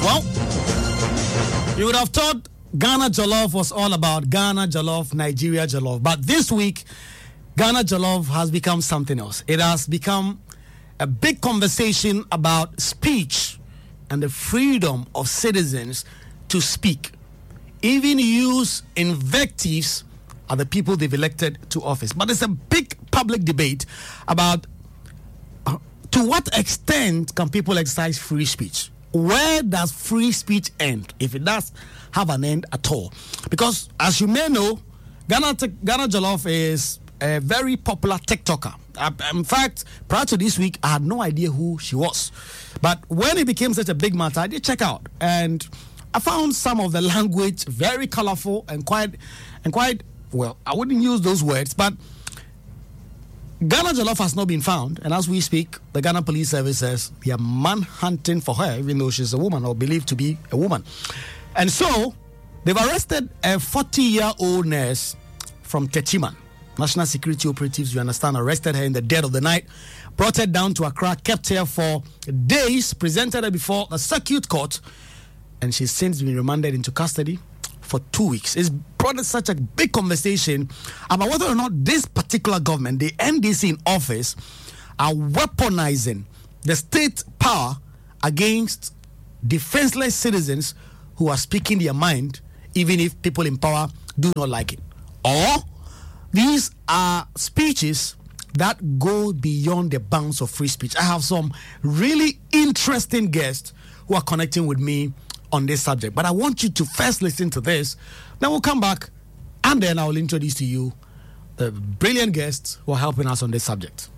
Well, you would have thought Ghana Jollof was all about Ghana Jollof, Nigeria Jollof. But this week, Ghana Jollof has become something else. It has become a big conversation about speech and the freedom of citizens to speak, even use invectives at the people they've elected to office. But it's a big public debate about to what extent can people exercise free speech? Where does free speech end, if it does have an end at all? Because as you may know, Ghana Jollof is a very popular TikToker. In fact, prior to this week, I had no idea who she was. But when it became such a big matter, I did check out, and I found some of the language very colorful and quite well. I wouldn't use those words, but Ghana Jollof has not been found, and as we speak, the Ghana Police Service says they are manhunting for her, even though she's a woman or believed to be a woman. And so they've arrested a 40-year-old nurse from Techiman. National security operatives, you understand, arrested her in the dead of the night, brought her down to Accra, kept her for days, presented her before the circuit court, and she's since been remanded into custody for 2 weeks. It's brought such a big conversation about whether or not this particular government, the NDC in office, are weaponizing the state power against defenseless citizens who are speaking their mind, even if people in power do not like it. Or these are speeches that go beyond the bounds of free speech. I have some really interesting guests who are connecting with me on this subject. But I want you to first listen to this. Then we'll come back, and then I'll introduce to you the brilliant guests who are helping us on this subject.